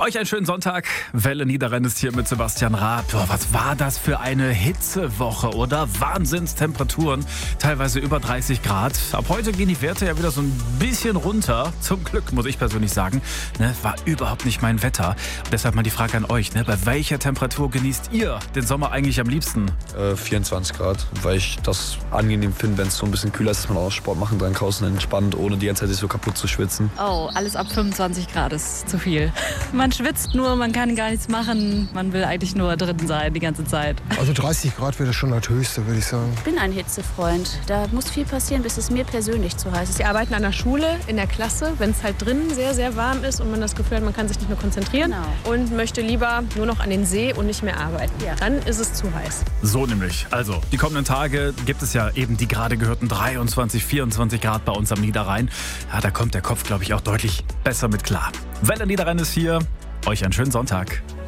Euch einen schönen Sonntag. Welle Niederrhein ist hier mit Sebastian Raab. Boah, was war das für eine Hitzewoche, oder? Wahnsinnstemperaturen, teilweise über 30 Grad. Ab heute gehen die Werte ja wieder so ein bisschen runter. Zum Glück, muss ich persönlich sagen. War überhaupt nicht mein Wetter. Und deshalb mal die Frage an euch. Bei welcher Temperatur genießt ihr den Sommer eigentlich am liebsten? 24 Grad, weil ich das angenehm finde, wenn es so ein bisschen kühler ist, dass man auch Sport machen kann draußen entspannt, ohne die ganze Zeit sich so kaputt zu schwitzen. Oh, alles ab 25 Grad ist zu viel. Man schwitzt nur, man kann gar nichts machen. Man will eigentlich nur drin sein die ganze Zeit. Also 30 Grad wäre schon das Höchste, würde ich sagen. Ich bin ein Hitzefreund. Da muss viel passieren, bis es mir persönlich zu heiß ist. Wir arbeiten an der Schule, in der Klasse, wenn es halt drinnen sehr, sehr warm ist und man das Gefühl hat, man kann sich nicht mehr konzentrieren und möchte lieber nur noch an den See und nicht mehr arbeiten. Ja. Dann ist es zu heiß. So nämlich. Also, die kommenden Tage gibt es ja eben die gerade gehörten 23, 24 Grad bei uns am Niederrhein. Ja, da kommt der Kopf, glaube ich, auch deutlich besser mit klar. Welle Niederrhein ist hier. Euch einen schönen Sonntag.